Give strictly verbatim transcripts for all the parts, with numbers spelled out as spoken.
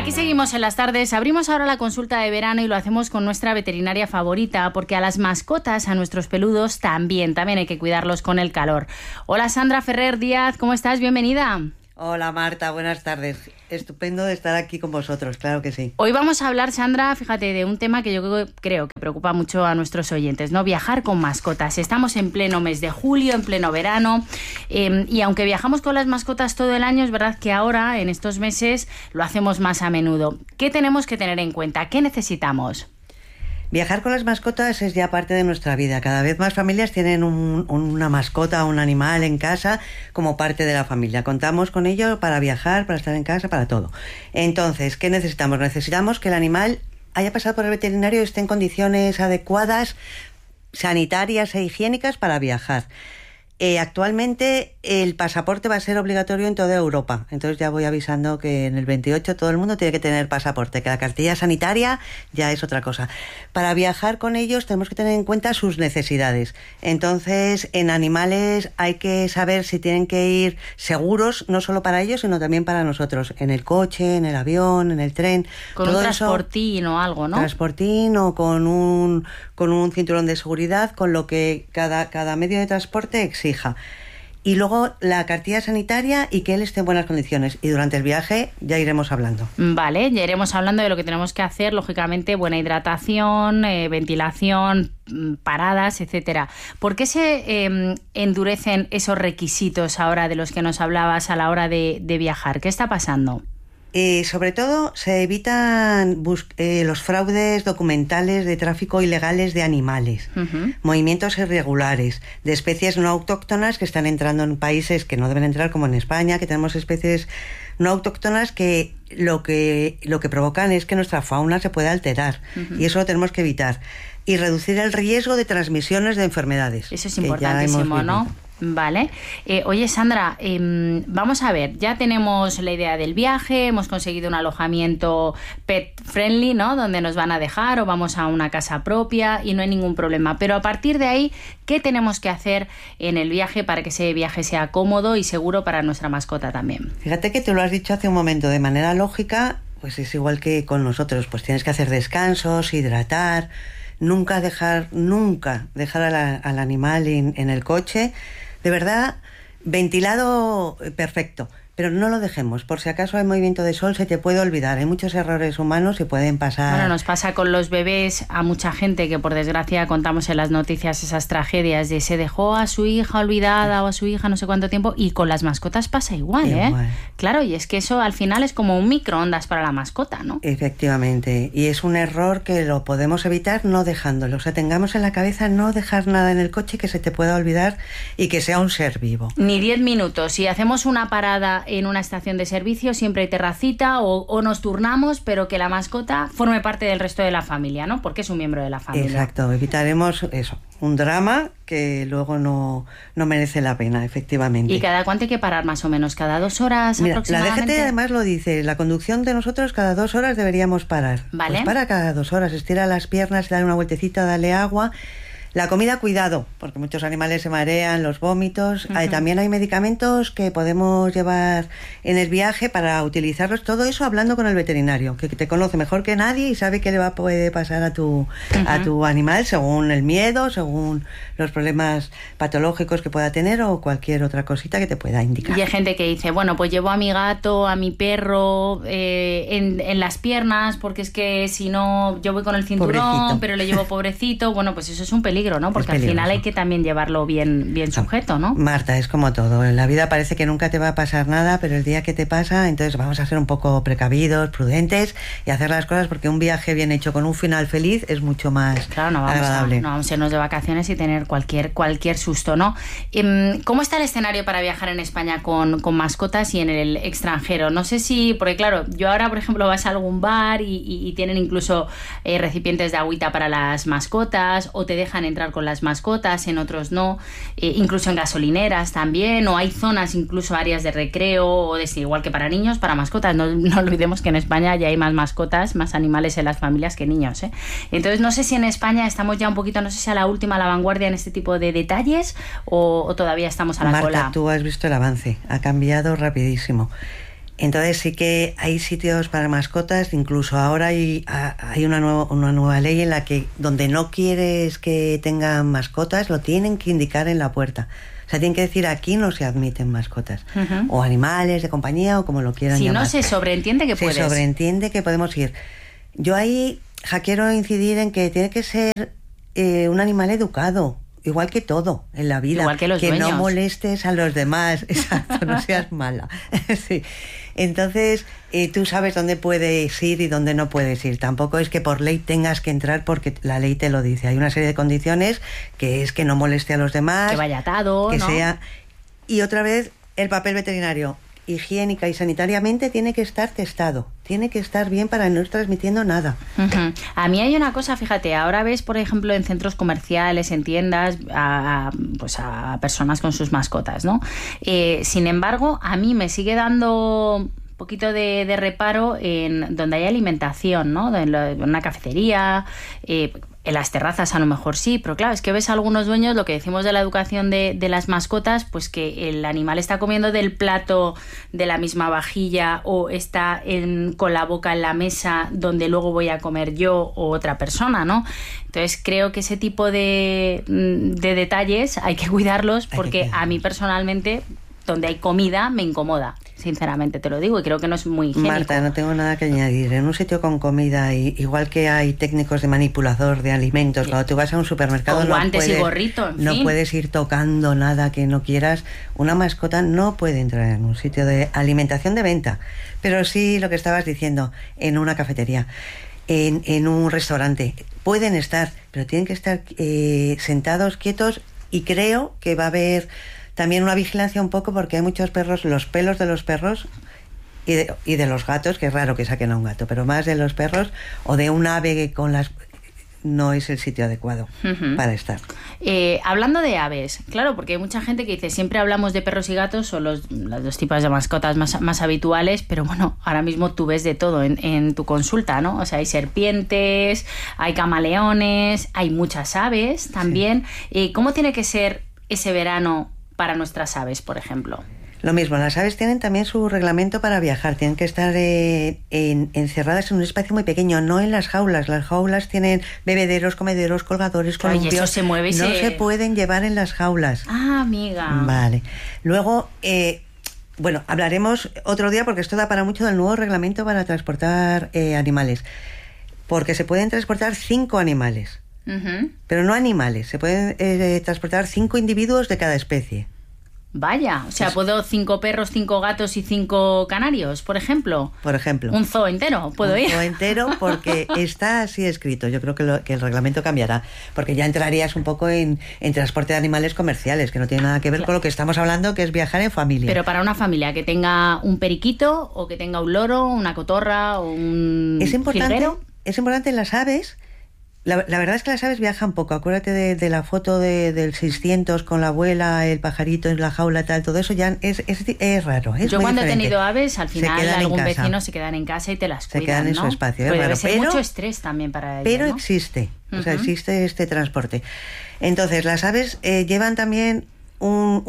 Aquí seguimos en las tardes, abrimos ahora la consulta de verano y lo hacemos con nuestra veterinaria favorita, porque a las mascotas, a nuestros peludos, también, también hay que cuidarlos con el calor. Hola Sandra Ferrer Díaz, ¿cómo estás? Bienvenida. Hola Marta, buenas tardes. Estupendo de estar aquí con vosotros, claro que sí. Hoy vamos a hablar, Sandra, fíjate, de un tema que yo creo que preocupa mucho a nuestros oyentes, ¿no? Viajar con mascotas. Estamos en pleno mes de julio, en pleno verano, eh, y aunque viajamos con las mascotas todo el año, es verdad que ahora, en estos meses, lo hacemos más a menudo. ¿Qué tenemos que tener en cuenta? ¿Qué necesitamos? Viajar con las mascotas es ya parte de nuestra vida. Cada vez más familias tienen un, una mascota, un animal en casa como parte de la familia. Contamos con ello para viajar, para estar en casa, para todo. Entonces, ¿qué necesitamos? Necesitamos que el animal haya pasado por el veterinario y esté en condiciones adecuadas, sanitarias e higiénicas para viajar. Eh, actualmente el pasaporte va a ser obligatorio en toda Europa, entonces ya voy avisando que en el veintiocho todo el mundo tiene que tener pasaporte, que la cartilla sanitaria ya es otra cosa. Para viajar con ellos tenemos que tener en cuenta sus necesidades, entonces en animales hay que saber si tienen que ir seguros, no solo para ellos sino también para nosotros, en el coche, en el avión, en el tren. Con todo un transportín eso, o algo, ¿no? Transportín o con un, con un cinturón de seguridad, con lo que cada, cada medio de transporte exige. Y luego la cartilla sanitaria y que él esté en buenas condiciones. Y durante el viaje ya iremos hablando. Vale, ya iremos hablando de lo que tenemos que hacer, lógicamente, buena hidratación, eh, ventilación, paradas, etcétera. ¿Por qué se eh, endurecen esos requisitos ahora de los que nos hablabas a la hora de, de viajar? ¿Qué está pasando? Eh, sobre todo se evitan bus- eh, los fraudes documentales de tráfico ilegales de animales, uh-huh. movimientos irregulares de especies no autóctonas que están entrando en países que no deben entrar, como en España, que tenemos especies no autóctonas que lo que, lo que provocan es que nuestra fauna se pueda alterar, uh-huh. y eso lo tenemos que evitar. Y reducir el riesgo de transmisiones de enfermedades. Eso es importantísimo, ¿no? Vale. Eh, oye, Sandra, eh, vamos a ver, ya tenemos la idea del viaje, hemos conseguido un alojamiento pet friendly, ¿no? Donde nos van a dejar o vamos a una casa propia y no hay ningún problema. Pero a partir de ahí, ¿qué tenemos que hacer en el viaje para que ese viaje sea cómodo y seguro para nuestra mascota también? Fíjate que tú lo has dicho hace un momento de manera lógica, pues es igual que con nosotros, pues tienes que hacer descansos, hidratar, nunca dejar, nunca dejar a la, al animal en, en el coche. De verdad, ventilado perfecto, pero no lo dejemos. Por si acaso hay movimiento de sol, se te puede olvidar. Hay muchos errores humanos y pueden pasar. Bueno, nos pasa con los bebés a mucha gente que por desgracia contamos en las noticias esas tragedias de se dejó a su hija olvidada o a su hija no sé cuánto tiempo, y con las mascotas pasa igual, ¿eh? Igual. Claro, y es que eso al final es como un microondas para la mascota, ¿no? Efectivamente, y es un error que lo podemos evitar no dejándolo. O sea, tengamos en la cabeza no dejar nada en el coche que se te pueda olvidar y que sea un ser vivo. Ni diez minutos. Si hacemos una parada en una estación de servicio, siempre hay terracita o, o nos turnamos, pero que la mascota forme parte del resto de la familia, ¿no? Porque es un miembro de la familia. Exacto, evitaremos eso, un drama que luego no, no merece la pena, efectivamente. ¿Y cada cuánto hay que parar más o menos? ¿Cada dos horas? Mira, aproximadamente? La D G T además lo dice, la conducción de nosotros cada dos horas deberíamos parar. Vale. Pues para cada dos horas, estira las piernas, dale una vueltecita, dale agua. La comida, cuidado, porque muchos animales se marean, los vómitos. Uh-huh. Hay, también hay medicamentos que podemos llevar en el viaje para utilizarlos. Todo eso hablando con el veterinario, que te conoce mejor que nadie y sabe qué le va a poder pasar a tu, uh-huh. a tu animal según el miedo, según los problemas patológicos que pueda tener o cualquier otra cosita que te pueda indicar. Y hay gente que dice, bueno, pues llevo a mi gato, a mi perro eh, en, en las piernas, porque es que si no, yo voy con el cinturón, pobrecito. Pero le llevo pobrecito. Bueno, pues eso es un peligro. ¿no? Porque al final hay que también llevarlo bien, bien sujeto, ¿no? Marta, es como todo. En la vida parece que nunca te va a pasar nada, pero el día que te pasa, entonces vamos a ser un poco precavidos, prudentes y hacer las cosas, porque un viaje bien hecho con un final feliz es mucho más claro, no vamos agradable. A, no vamos a irnos de vacaciones y tener cualquier, cualquier susto, ¿no? ¿Cómo está el escenario para viajar en España con, con mascotas y en el extranjero? No sé si, porque claro, yo ahora, por ejemplo, vas a algún bar y, y, y tienen incluso eh, recipientes de agüita para las mascotas, o te dejan entrar con las mascotas, en otros no, eh, incluso en gasolineras también, o hay zonas, incluso áreas de recreo, o de, igual que para niños, para mascotas. No, no olvidemos que en España ya hay más mascotas, más animales en las familias que niños, ¿eh? Entonces no sé si en España estamos ya un poquito, no sé si a la última, a la vanguardia en este tipo de detalles, o, o todavía estamos a la Marta, cola. Tú has visto el avance, ha cambiado rapidísimo. Entonces sí que hay sitios para mascotas, incluso ahora hay, hay una, nueva, una nueva ley en la que donde no quieres que tengan mascotas, lo tienen que indicar en la puerta. O sea, tienen que decir aquí no se admiten mascotas. Uh-huh. O animales de compañía o como lo quieran si llamar. Si no se sobreentiende que puedes. Se sobreentiende que podemos ir. Yo ahí ja, quiero incidir en que tiene que ser eh, un animal educado. Igual que todo en la vida. Igual que los que dueños. No molestes a los demás. Exacto, no seas mala. Sí. Entonces, eh, tú sabes dónde puedes ir y dónde no puedes ir. Tampoco es que por ley tengas que entrar porque la ley te lo dice. Hay una serie de condiciones que es que no moleste a los demás. Que vaya atado, que ¿no? sea. Y otra vez, el papel veterinario. Higiénica y sanitariamente tiene que estar testado, tiene que estar bien para no ir transmitiendo nada. Uh-huh. A mí hay una cosa, fíjate, ahora ves, por ejemplo, en centros comerciales, en tiendas, a, pues a personas con sus mascotas, ¿no? Eh, sin embargo, a mí me sigue dando un poquito de, de reparo en donde hay alimentación, ¿no? En, lo, en una cafetería, eh, en las terrazas a lo mejor sí, pero claro, es que ves a algunos dueños, lo que decimos de la educación de, de las mascotas, pues que el animal está comiendo del plato de la misma vajilla o está en, con la boca en la mesa donde luego voy a comer yo o otra persona, ¿no? Entonces creo que ese tipo de, de detalles hay que cuidarlos porque que a mí personalmente, donde hay comida, me incomoda. Sinceramente te lo digo y creo que no es muy higiénico. Marta, no tengo nada que añadir. En un sitio con comida, igual que hay técnicos de manipulador de alimentos, sí. Cuando tú vas a un supermercado con no guantes puedes, y gorrito, en no fin. puedes ir tocando nada que no quieras. Una mascota no puede entrar en un sitio de alimentación de venta, pero sí lo que estabas diciendo, en una cafetería, en, en un restaurante. Pueden estar, pero tienen que estar eh, sentados, quietos, y creo que va a haber también una vigilancia un poco porque hay muchos perros, los pelos de los perros y de, y de los gatos, que es raro que saquen a un gato, pero más de los perros o de un ave con las... no es el sitio adecuado uh-huh. para estar. Eh, hablando de aves, claro, porque hay mucha gente que dice, siempre hablamos de perros y gatos, son los, los dos tipos de mascotas más, más habituales, pero bueno, ahora mismo tú ves de todo en, en tu consulta, ¿no? O sea, hay serpientes, hay camaleones, hay muchas aves también. Sí. Eh, ¿Cómo tiene que ser ese verano para nuestras aves, por ejemplo? Lo mismo, las aves tienen también su reglamento para viajar, tienen que estar eh, en, encerradas en un espacio muy pequeño, no en las jaulas. Las jaulas tienen bebederos, comederos, colgadores, columpios. Oye, eso se mueve y no se... se pueden llevar en las jaulas. Ah, amiga. Vale. Luego, eh, bueno, hablaremos otro día porque esto da para mucho del nuevo reglamento para transportar eh, animales. Porque se pueden transportar cinco animales. Uh-huh. Pero no animales, se pueden eh, transportar cinco individuos de cada especie. Vaya, o sea, ¿puedo cinco perros, cinco gatos y cinco canarios, por ejemplo? Por ejemplo. ¿Un zoo entero puedo un ir? Un zoo entero porque está así escrito. Yo creo que, lo, que el reglamento cambiará, porque ya entrarías un poco en, en transporte de animales comerciales, que no tiene nada que ver claro. con lo que estamos hablando, que es viajar en familia. Pero para una familia que tenga un periquito o que tenga un loro, una cotorra o un es importante, jilguero. Es importante en las aves. La, la verdad es que las aves viajan poco. Acuérdate de, de la foto de, del seiscientos con la abuela, el pajarito en la jaula, tal, todo eso ya es, es, es raro. Es Yo muy cuando diferente. he tenido aves, al final algún vecino se quedan en casa y te las se cuidan, quedan en ¿no? su espacio. Es Puede raro, ser pero, mucho estrés también para ellos, Pero ¿no? existe, uh-huh. o sea, existe este transporte. Entonces, las aves eh, llevan también un,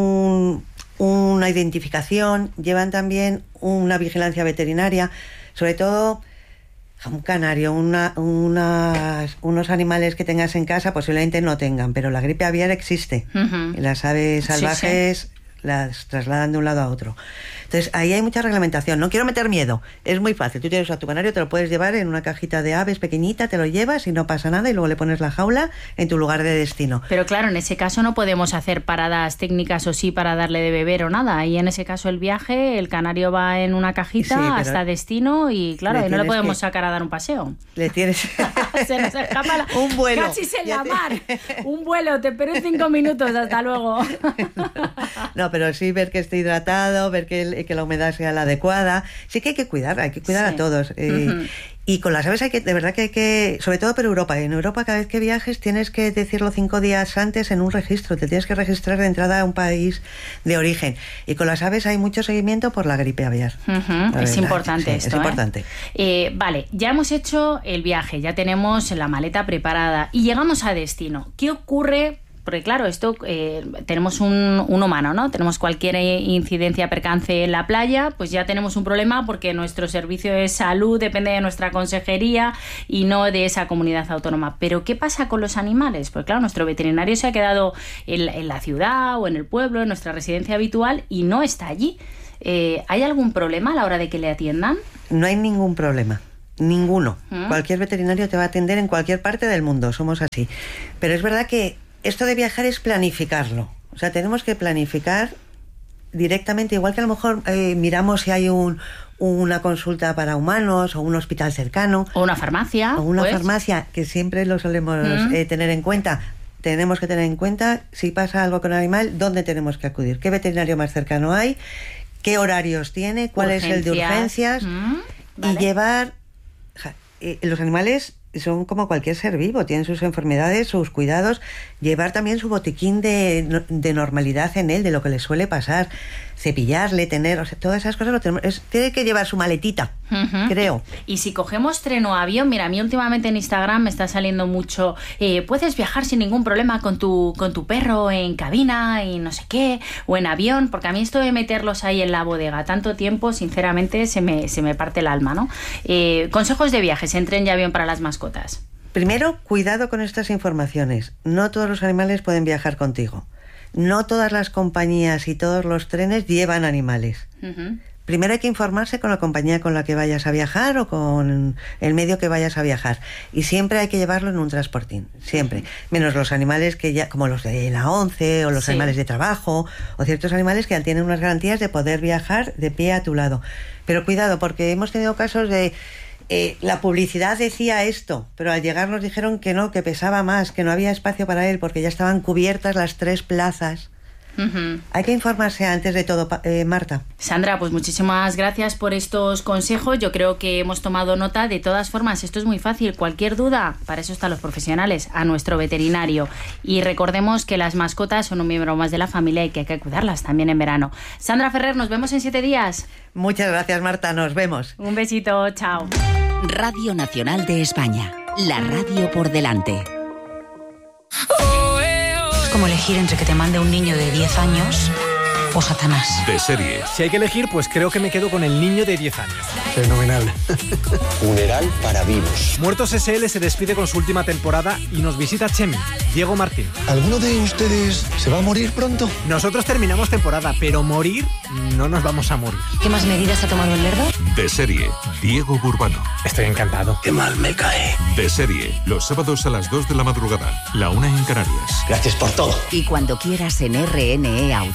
un, una identificación, llevan también una vigilancia veterinaria, sobre todo... Un canario, una, unas, unos animales que tengas en casa posiblemente no tengan, pero la gripe aviar existe. Uh-huh. Las aves salvajes sí, sí. las trasladan de un lado a otro. Entonces, ahí hay mucha reglamentación. No quiero meter miedo. Es muy fácil. Tú tienes a tu canario, te lo puedes llevar en una cajita de aves pequeñita, te lo llevas y no pasa nada y luego le pones la jaula en tu lugar de destino. Pero claro, en ese caso no podemos hacer paradas técnicas o sí para darle de beber o nada. Y en ese caso el viaje, el canario va en una cajita sí, hasta destino y claro, y no le podemos que... sacar a dar un paseo. Le tienes... Se nos escapa la... un vuelo. Casi en la te... mar. Un vuelo, te espero en cinco minutos, hasta luego. No, pero sí ver que esté hidratado, ver que, el, que la humedad sea la adecuada. Sí que hay que cuidar, hay que cuidar sí. a todos. Eh, uh-huh. Y con las aves hay que, de verdad que hay que, sobre todo por Europa, en Europa cada vez que viajes tienes que decirlo cinco días antes en un registro, te tienes que registrar de entrada a un país de origen. Y con las aves hay mucho seguimiento por la gripe aviar. Uh-huh. Es importante sí, esto. Es importante. ¿eh? Eh, vale, ya hemos hecho el viaje, ya tenemos la maleta preparada y llegamos a destino. ¿Qué ocurre porque claro, esto eh, tenemos un, un humano, ¿no? Tenemos cualquier incidencia, percance en la playa, pues ya tenemos un problema porque nuestro servicio de salud depende de nuestra consejería y no de esa comunidad autónoma. Pero ¿qué pasa con los animales? Pues claro, nuestro veterinario se ha quedado en, en la ciudad o en el pueblo, en nuestra residencia habitual y no está allí. Eh, ¿Hay algún problema a la hora de que le atiendan? No hay ningún problema. Ninguno. ¿Mm? Cualquier veterinario te va a atender en cualquier parte del mundo, somos así. Pero es verdad que esto de viajar es planificarlo. O sea, tenemos que planificar directamente, igual que a lo mejor eh, miramos si hay un, una consulta para humanos o un hospital cercano. O una farmacia. O una pues. farmacia, que siempre lo solemos ¿Mm? eh, tener en cuenta. Tenemos que tener en cuenta, si pasa algo con el animal, dónde tenemos que acudir. ¿Qué veterinario más cercano hay? ¿Qué horarios tiene? ¿Cuál urgencias. es el de urgencias? ¿Mm? Vale. Y llevar... Los animales son como cualquier ser vivo, tienen sus enfermedades, sus cuidados, llevar también su botiquín de, de normalidad en él, de lo que le suele pasar, cepillarle, tener, o sea, todas esas cosas lo tenemos, es, tiene que llevar su maletita, uh-huh. creo. Y si cogemos tren o avión, mira, a mí últimamente en Instagram me está saliendo mucho, eh, puedes viajar sin ningún problema con tu, con tu perro en cabina y no sé qué, o en avión, porque a mí esto de meterlos ahí en la bodega tanto tiempo, sinceramente, se me, se me parte el alma, ¿no? Eh, consejos de viajes en tren y avión para las mascotas. Primero, cuidado con estas informaciones. No todos los animales pueden viajar contigo. No todas las compañías y todos los trenes llevan animales. Uh-huh. Primero hay que informarse con la compañía con la que vayas a viajar o con el medio que vayas a viajar. Y siempre hay que llevarlo en un transportín, siempre. Uh-huh. Menos los animales que ya, como los de la ONCE o los sí. animales de trabajo o ciertos animales que tienen unas garantías de poder viajar de pie a tu lado. Pero cuidado, porque hemos tenido casos de... Eh, la publicidad decía esto, pero al llegar nos dijeron que no, que pesaba más, que no había espacio para él porque ya estaban cubiertas las tres plazas. Uh-huh. Hay que informarse antes de todo, eh, Marta. Sandra, pues muchísimas gracias por estos consejos. Yo creo que hemos tomado nota. De todas formas, esto es muy fácil. Cualquier duda, para eso están los profesionales, a nuestro veterinario. Y recordemos que las mascotas son un miembro más de la familia y que hay que cuidarlas también en verano. Sandra Ferrer, nos vemos en siete días. Muchas gracias, Marta. Nos vemos. Un besito. Chao. Radio Nacional de España. La radio por delante. Como elegir entre que te mande un niño de diez años o Satanás. De serie. Si hay que elegir, pues creo que me quedo con el niño de diez años. Fenomenal. Funeral para vivos. Muertos ese ele se despide con su última temporada y nos visita Chemi, Diego Martín. ¿Alguno de ustedes se va a morir pronto? Nosotros terminamos temporada, pero morir no nos vamos a morir. ¿Qué más medidas ha tomado el Lerdo? De serie. Diego Burbano. Estoy encantado. Qué mal me cae. De serie. Los sábados a las dos de la madrugada. La una en Canarias. Gracias por todo. Y cuando quieras en R N E Audio.